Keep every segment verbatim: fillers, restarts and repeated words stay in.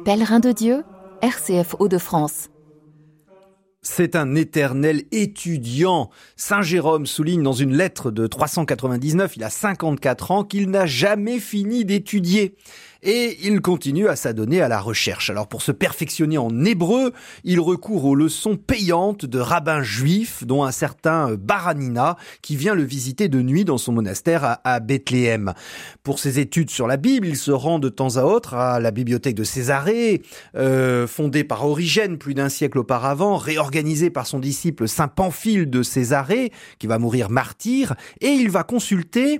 Pèlerin de Dieu, R C F Hauts-de-France. C'est un éternel étudiant. Saint Jérôme souligne dans une lettre de trois cent quatre-vingt-dix-neuf, il a cinquante-quatre ans, qu'il n'a jamais fini d'étudier. Et il continue à s'adonner à la recherche. Alors pour se perfectionner en hébreu, il recourt aux leçons payantes de rabbins juifs, dont un certain Baranina, qui vient le visiter de nuit dans son monastère à, à Bethléem. Pour ses études sur la Bible, il se rend de temps à autre à la bibliothèque de Césarée, euh, fondée par Origène plus d'un siècle auparavant, réorganisée par son disciple Saint Pamphile de Césarée, qui va mourir martyr, et il va consulter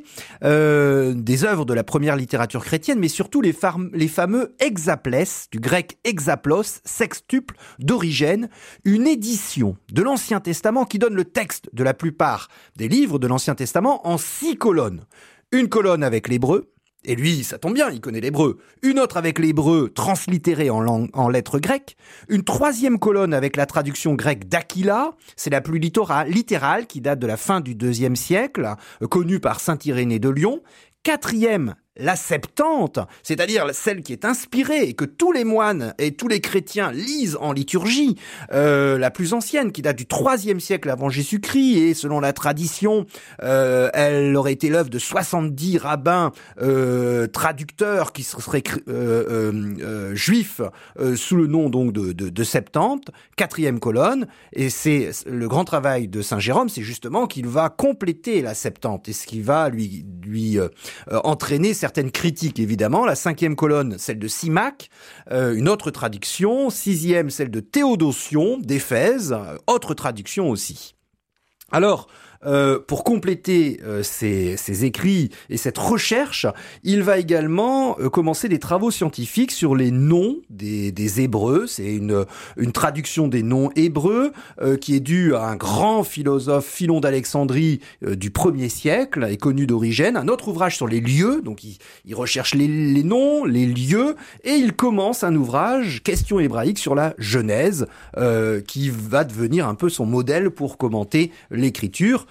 euh, des œuvres de la première littérature chrétienne, mais surtout les les fameux hexaplès, du grec hexaplos, sextuple, d'Origène, une édition de l'Ancien Testament qui donne le texte de la plupart des livres de l'Ancien Testament en six colonnes. Une colonne avec l'hébreu, et lui, ça tombe bien, il connaît l'hébreu. Une autre avec l'hébreu translittéré en, langue, en lettres grecques. Une troisième colonne avec la traduction grecque d'Aquila, c'est la plus littérale qui date de la fin du deuxième siècle, connue par saint Irénée de Lyon. Quatrième, la Septante, c'est-à-dire celle qui est inspirée et que tous les moines et tous les chrétiens lisent en liturgie, euh, la plus ancienne, qui date du troisième siècle avant Jésus-Christ, et selon la tradition, euh, elle aurait été l'œuvre de soixante-dix rabbins euh, traducteurs qui seraient euh, euh, euh, juifs euh, sous le nom donc de, de, de Septante, quatrième colonne, et c'est le grand travail de Saint Jérôme, c'est justement qu'il va compléter la Septante, et ce qui va lui, lui euh, euh, entraîner certaines critiques, évidemment. La cinquième colonne, celle de Symaque, euh, une autre traduction. Sixième, celle de Théodotion, d'Éphèse, euh, autre traduction aussi. Alors, Euh, pour compléter euh, ses, ses écrits et cette recherche, il va également euh, commencer des travaux scientifiques sur les noms des, des Hébreux. C'est une, une traduction des noms hébreux euh, qui est due à un grand philosophe, Philon d'Alexandrie, euh, du premier siècle, et connu d'Origène. Un autre ouvrage sur les lieux, donc il, il recherche les, les noms, les lieux, et il commence un ouvrage, Questions hébraïques sur la Genèse, euh, qui va devenir un peu son modèle pour commenter l'écriture.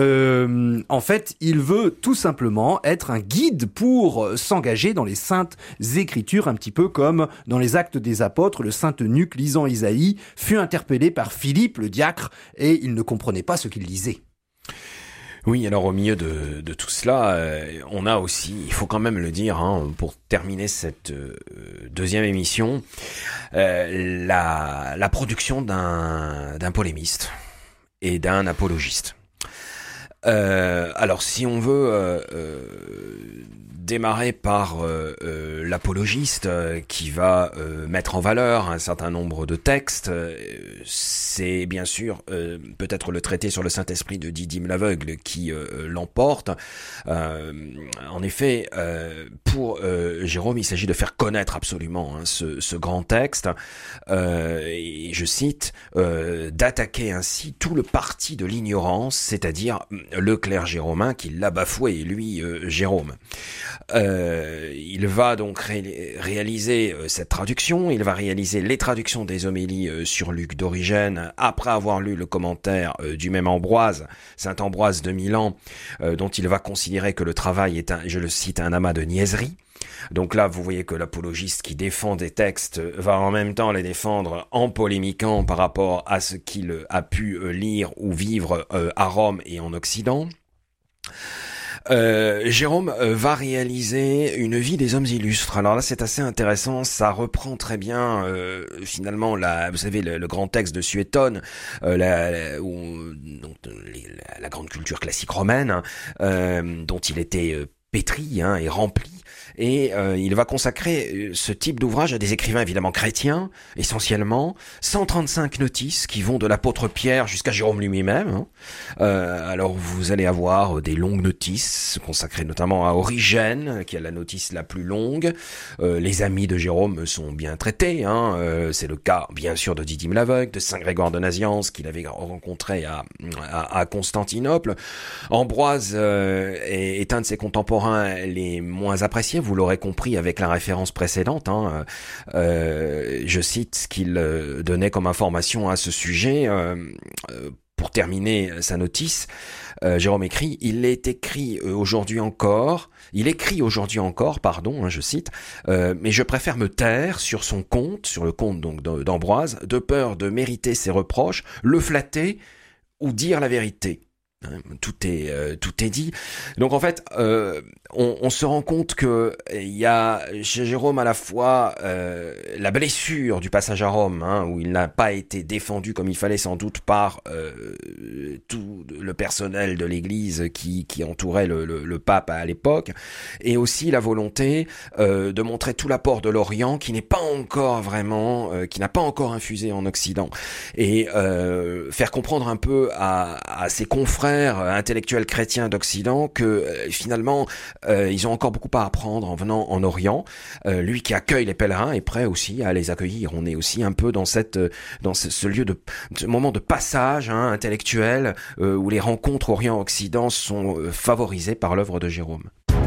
Euh, en fait, il veut tout simplement être un guide pour s'engager dans les saintes écritures, un petit peu comme dans les Actes des Apôtres, le saint eunuque lisant Isaïe fut interpellé par Philippe le diacre et il ne comprenait pas ce qu'il lisait. Oui, alors au milieu de, de tout cela, euh, on a aussi, il faut quand même le dire, hein, pour terminer cette euh, deuxième émission, euh, la, la production d'un, d'un polémiste et d'un apologiste. Euh, alors si on veut euh, euh, démarrer par euh, euh, l'apologiste euh, qui va euh, mettre en valeur un certain nombre de textes, euh, c'est bien sûr euh, peut-être le traité sur le Saint-Esprit de Didyme l'Aveugle qui euh, l'emporte. Euh, en effet, euh, pour euh, Jérôme, il s'agit de faire connaître absolument hein, ce, ce grand texte, euh, et je cite, euh, d'attaquer ainsi tout le parti de l'ignorance, c'est-à-dire le clergé romain qui l'a bafoué, lui, euh, Jérôme. Euh, il va donc ré- réaliser euh, cette traduction, il va réaliser les traductions des homélies euh, sur Luc d'Origène, après avoir lu le commentaire euh, du même Ambroise, saint Ambroise de Milan, euh, dont il va considérer que le travail est, un, je le cite, un amas de niaiseries. Donc là, vous voyez que l'apologiste qui défend des textes va en même temps les défendre en polémiquant par rapport à ce qu'il a pu lire ou vivre à Rome et en Occident. Euh, Jérôme euh, va réaliser une vie des hommes illustres. Alors là, c'est assez intéressant. Ça reprend très bien, euh, finalement, la, vous savez, le, le grand texte de Suétone, euh, la, la, où, donc, les, la, la grande culture classique romaine, hein, euh, dont il était euh, pétri hein, et rempli. Et euh, il va consacrer ce type d'ouvrage à des écrivains évidemment chrétiens, essentiellement, cent trente-cinq notices qui vont de l'apôtre Pierre jusqu'à Jérôme lui-même. Hein. Euh, alors vous allez avoir des longues notices consacrées notamment à Origène, qui a la notice la plus longue. Euh, les amis de Jérôme sont bien traités. Hein. Euh, c'est le cas bien sûr de Didyme l'Aveugle, de saint Grégoire de Nazianze qu'il avait rencontré à, à, à Constantinople. Ambroise euh, est, est un de ses contemporains les moins appréciés. Vous l'aurez compris avec la référence précédente, hein, euh, je cite ce qu'il euh, donnait comme information à ce sujet. Euh, euh, pour terminer sa notice, euh, Jérôme écrit, il est écrit euh, aujourd'hui encore, il écrit aujourd'hui encore, pardon, hein, je cite, euh, mais je préfère me taire sur son compte, sur le compte donc d'Ambroise, de peur de mériter ses reproches, le flatter ou dire la vérité. Tout est euh, tout est dit. Donc en fait, euh, on, on se rend compte que il y a chez Jérôme à la fois euh, la blessure du passage à Rome, hein, où il n'a pas été défendu comme il fallait sans doute par euh, tout le personnel de l'Église qui qui entourait le, le, le pape à l'époque, et aussi la volonté euh, de montrer tout l'apport de l'Orient qui n'est pas encore vraiment, euh, qui n'a pas encore infusé en Occident, et euh, faire comprendre un peu à, à ses confrères intellectuels chrétiens d'Occident que euh, finalement euh, ils ont encore beaucoup à apprendre en venant en Orient. Euh, lui qui accueille les pèlerins est prêt aussi à les accueillir. On est aussi un peu dans cette dans ce, ce lieu de ce moment de passage hein, intellectuel euh, où les rencontres Orient-Occident sont euh, favorisées par l'œuvre de Jérôme.